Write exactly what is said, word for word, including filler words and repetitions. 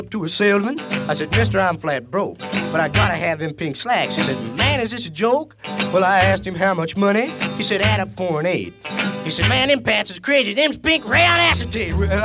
to a salesman. I said, mister, I'm flat broke, but I gotta have them pink slacks. He said, man, is this a joke? Well, I asked him how much money. He said, add up four and eight. He said, man, them pants is crazy. Them's pink rayon acetate.